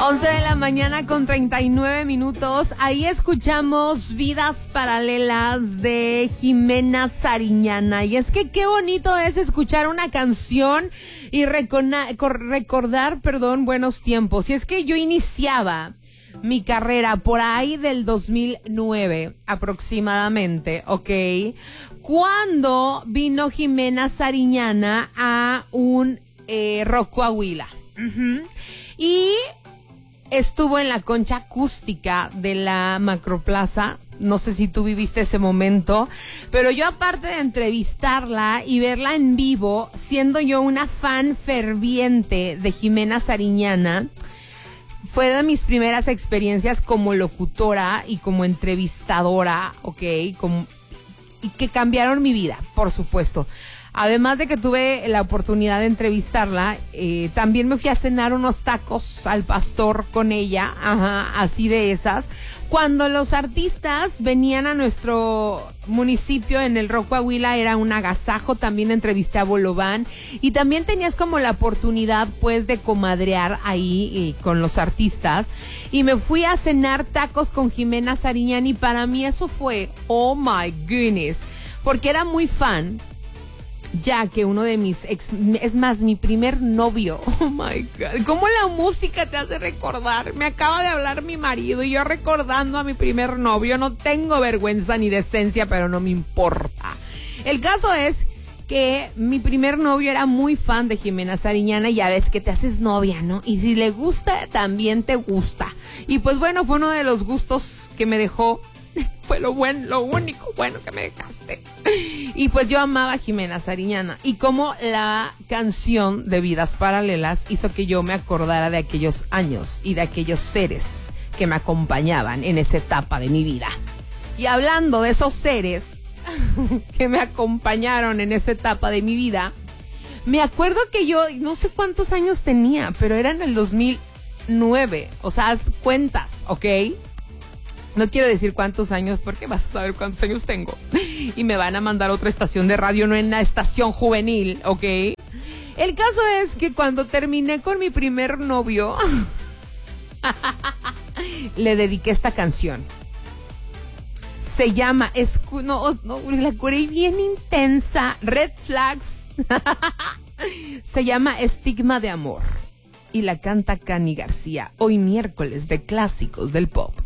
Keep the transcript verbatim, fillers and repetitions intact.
once de la mañana con treinta y nueve minutos. Ahí escuchamos Vidas Paralelas de Jimena Sariñana. Y es que qué bonito es escuchar una canción y recona- recordar, perdón, buenos tiempos. Y es que yo iniciaba mi carrera por ahí del dos mil nueve aproximadamente, ¿ok? Cuando vino Jimena Sariñana a un eh, Rock Coahuila. Uh-huh. Y estuvo en la concha acústica de la Macroplaza. No sé si tú viviste ese momento, pero yo, aparte de entrevistarla y verla en vivo, siendo yo una fan ferviente de Jimena Sariñana, fue de mis primeras experiencias como locutora y como entrevistadora, ¿ok? Como, y que cambiaron mi vida, por supuesto. Además de que tuve la oportunidad de entrevistarla, eh, también me fui a cenar unos tacos al pastor con ella, ajá, así de esas. Cuando los artistas venían a nuestro municipio en el Rock Coahuila era un agasajo. También entrevisté a Bolobán y también tenías como la oportunidad pues de comadrear ahí eh, con los artistas. Y me fui a cenar tacos con Jimena Sariñana y para mí eso fue, oh my goodness, porque era muy fan. Ya que uno de mis ex, es más, mi primer novio, oh my God, ¿cómo la música te hace recordar? Me acaba de hablar mi marido y yo recordando a mi primer novio, no tengo vergüenza ni decencia, pero no me importa. El caso es que mi primer novio era muy fan de Jimena Sariñana y ya ves que te haces novia, ¿no? Y si le gusta, también te gusta. Y pues bueno, fue uno de los gustos que me dejó. Fue lo bueno, lo único bueno que me dejaste. Y pues yo amaba a Jimena Sariñana. Y como la canción de Vidas Paralelas hizo que yo me acordara de aquellos años y de aquellos seres que me acompañaban en esa etapa de mi vida. Y hablando de esos seres que me acompañaron en esa etapa de mi vida, me acuerdo que yo no sé cuántos años tenía, pero era en el dos mil nueve. O sea, haz cuentas, ¿ok? No quiero decir cuántos años porque vas a saber cuántos años tengo. Y me van a mandar a otra estación de radio, no en la estación juvenil, ¿ok? El caso es que cuando terminé con mi primer novio, le dediqué esta canción. Se llama, escu- no, no, la curé bien intensa, Red Flags. Se llama Estigma de Amor. Y la canta Cani García, hoy miércoles de clásicos del pop.